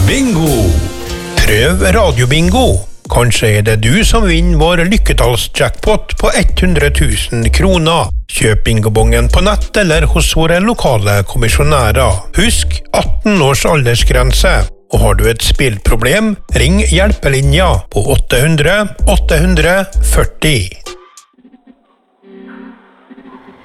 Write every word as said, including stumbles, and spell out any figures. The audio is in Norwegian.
Bingo! Prøv radiobingo. Kanskje er det du som vinner vår lykketallsjackpot på hundre tusen kroner. Kjøp bingobongen på nett eller hos våre lokale kommisjonærer. Husk atten års aldersgrense. Og har du et spillproblem, ring hjelpelinja på åtte hundre åtte hundre førti.